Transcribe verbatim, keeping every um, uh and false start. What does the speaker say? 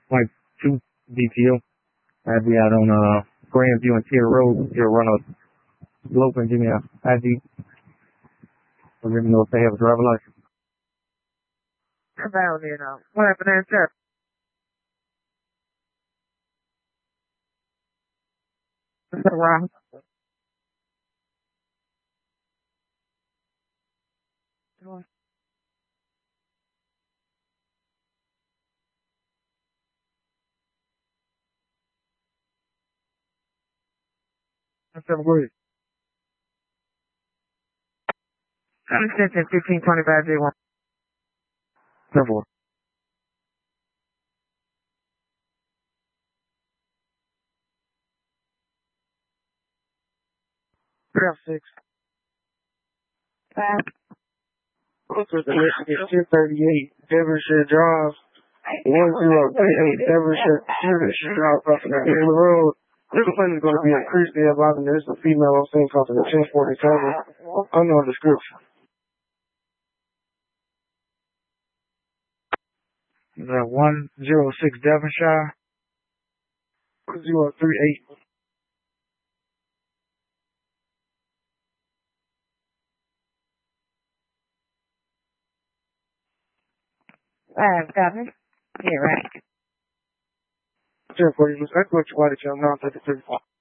like two B T O. I'd be out on uh Grandview and Tier Road. You'll run a slope and give me a I D. Or let me know if they have a driver license. About it, uh, what happened there, sir? That's wrong. That's so good. I'm sensing fifteen twenty-five J one. Simple. three oh six. Five. What's with the Michigan two thirty-eight, Devonshire Drive, one zero three eight, Devonshire, Devonshire Drive, Buffalo, in the road. This plane is going to be increased there, about this is a female on scene called the ten forty-seven. Unknown description. The one zero six Devonshire. zero three eight. Five, got me. Yeah, right. ten forty, that's what you wanted to know, thirty-three.